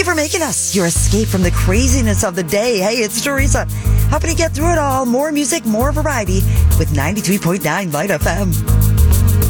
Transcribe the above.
you for making us your escape from the craziness of the day. Hey, it's Teresa, helping you get through it all. More music, more variety with 93.9 Light FM.